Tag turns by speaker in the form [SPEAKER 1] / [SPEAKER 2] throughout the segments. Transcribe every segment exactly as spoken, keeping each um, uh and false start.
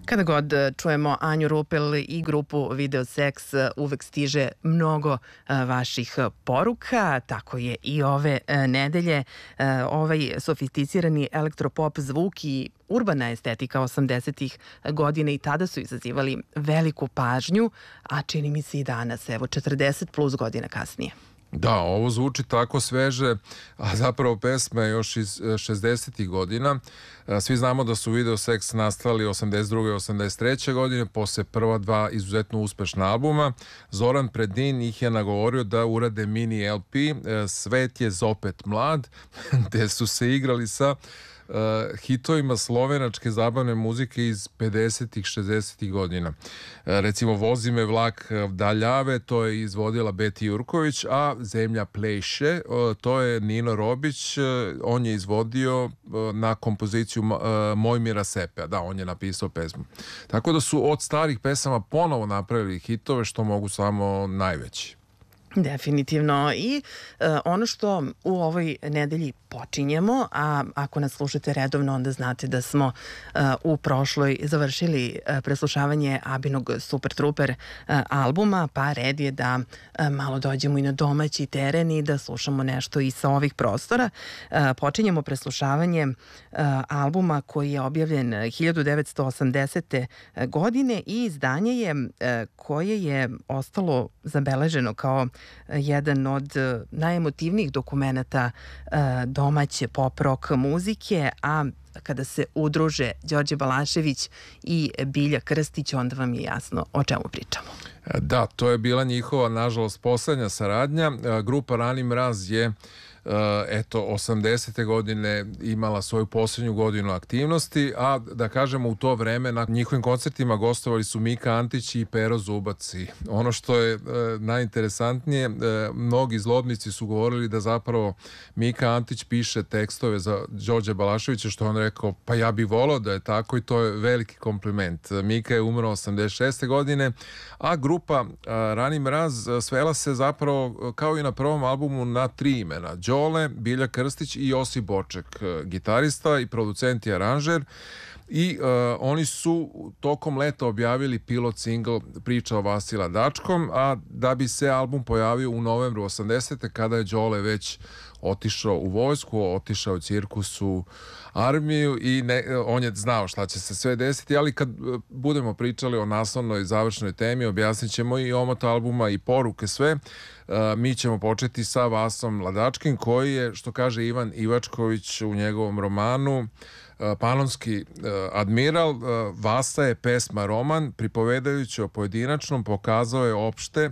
[SPEAKER 1] Kada god čujemo Anju Rupel i grupu Video Seks, uvek stiže mnogo vaših poruka, tako je i ove nedelje. Ovaj sofisticirani elektropop zvuk i urbana estetika osamdesetih godina i tada su izazivali veliku pažnju, a čini mi se i danas, evo, četrdeset plus godina kasnije.
[SPEAKER 2] Da, ovo zvuči tako sveže, a zapravo pesma je još iz šezdesetih godina. Svi znamo da su Video Seks nastali osamdeset druge i osamdeset treće godine, posle prva dva izuzetno uspešna albuma. Zoran Predin ih je nagovorio da urade mini el pe Svet je zopet mlad, gde su se igrali sa Uh, hitovima slovenačke zabavne muzike iz pedesetih, šezdesetih godina. Uh, recimo Vozi me vlak daljave, to je izvodila Beti Jurković, a Zemlja pleše, uh, to je Nino Robić, uh, on je izvodio uh, na kompoziciju uh, Mojmira Sepea, da, on je napisao pesmu. Tako da su od starih pesama ponovo napravili hitove, što mogu samo najveći.
[SPEAKER 1] Definitivno. I uh, ono što u ovoj nedelji počinjemo, a ako nas slušate redovno, onda znate da smo uh, u prošloj završili uh, preslušavanje Abinog Super Truper uh, albuma, pa red je da uh, malo dođemo i na domaći teren i da slušamo nešto i sa ovih prostora. Uh, počinjemo preslušavanje uh, albuma koji je objavljen hiljadu devetsto osamdesete godine i izdanje je uh, koje je ostalo zabeleženo kao jedan od najemotivnijih dokumenata domaće pop-rock muzike, a kada se udruže Đorđe Balašević i Bilja Krstić, onda vam je jasno o čemu pričamo.
[SPEAKER 2] Da, to je bila njihova, nažalost, poslednja saradnja. Grupa Rani mraz je Uh, eto, osamdesete godine imala svoju posljednju godinu aktivnosti, a da kažemo u to vreme na njihovim koncertima gostovali su Mika Antić i Pero Zubac. I ono što je uh, najinteresantnije, uh, mnogi zlobnici su govorili da zapravo Mika Antić piše tekstove za Đorđe Balaševića, što on rekao, pa ja bih volao da je tako, i to je veliki kompliment. Mika je umro osamdeset šeste godine, a grupa uh, Rani mraz svela se zapravo, kao i na prvom albumu, na tri imena: Đole, Bilja Krstić i Josip Boček, gitarista i producent i aranžer. I uh, oni su tokom leta objavili pilot single Priča o Vasila Dačkom, a da bi se album pojavio u novembru osamdesete kada je Đole već otišao u vojsku, otišao u cirkus u armiju i ne, on je znao šta će se sve desiti, ali kad budemo pričali o naslovnoj završnoj temi, objasnit ćemo i omot albuma i poruke sve. Uh, mi ćemo početi sa Vasom Ladačkim, koji je, što kaže Ivan Ivačković u njegovom romanu Panonski admiral, Vasa je pesma roman, pripovedajući o pojedinačnom, pokazao je opšte.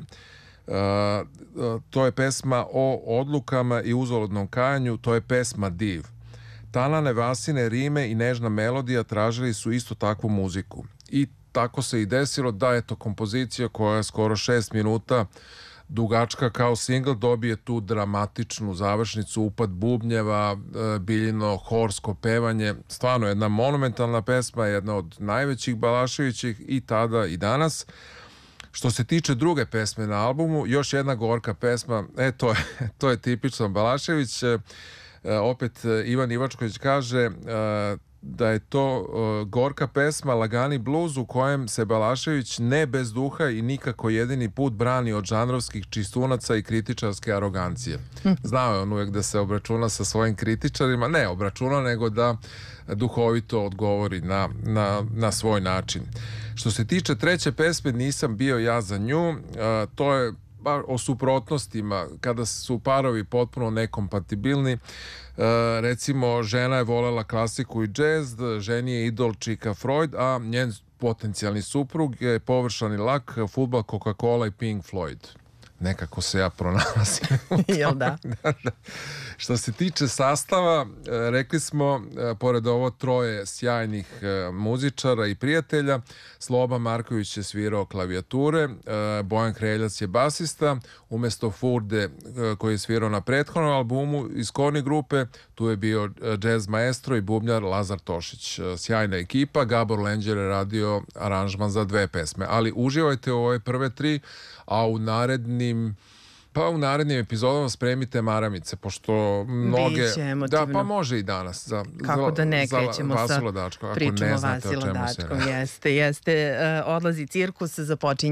[SPEAKER 2] To je pesma o odlukama i uzaludnom kajanju, to je pesma div. Tanane Vasine rime i nežna melodija tražili su isto takvu muziku. I tako se i desilo da je to kompozicija koja je skoro šest minuta dugačka kao singl dobije tu dramatičnu završnicu, upad bubnjeva, Biljino horsko pevanje, stvarno jedna monumentalna pesma, jedna od najvećih Balaševićih i tada i danas. Što se tiče druge pesme na albumu, još jedna gorka pesma, e, to je, to je tipično Balašević. E, opet Ivan Ivačković kaže e, da je to uh, gorka pesma, lagani bluz u kojem se Balašević ne bez duha i nikako jedini put brani od žanrovskih čistunaca i kritičarske arogancije. Znao je on uvijek da se obračuna sa svojim kritičarima, ne obračuna, nego da duhovito odgovori na, na, na svoj način. Što se tiče treće pesme, Nisam bio ja za nju, uh, to je bar o suprotnostima, kada su parovi potpuno nekompatibilni. Uh, recimo, žena je volela klasiku i džez, ženi je idol Čika Freud, a njen potencijalni suprug je površani lak, fudbal, Coca-Cola i Pink Floyd. Nekako se ja pronalazim.
[SPEAKER 1] Jel da?
[SPEAKER 2] Da, da. Što se tiče sastava, rekli smo, pored ovo troje sjajnih muzičara i prijatelja, Sloba Marković je svirao klavijature, Bojan Kreljac je basista, umesto Furde koji je svirao na prethodnom albumu iz Korni grupe, tu je bio jazz maestro i bubnjar Lazar Tošić. Sjajna ekipa, Gabor Lenđer je radio aranžman za dve pesme, ali uživajte u ove prve tri, a u narednim Pa u narednim epizodama spremite maramice, pošto mnoge...
[SPEAKER 1] Biće emotivno.
[SPEAKER 2] Da, pa može i danas. Za,
[SPEAKER 1] Kako
[SPEAKER 2] za,
[SPEAKER 1] da ne
[SPEAKER 2] za
[SPEAKER 1] krećemo sa
[SPEAKER 2] Vasilu Dačko, ako
[SPEAKER 1] pričom
[SPEAKER 2] ne
[SPEAKER 1] o
[SPEAKER 2] znate o
[SPEAKER 1] Vasilu
[SPEAKER 2] čemu se
[SPEAKER 1] Dačkom.
[SPEAKER 2] radi.
[SPEAKER 1] Jeste, jeste. Uh, odlazi cirkus, započinje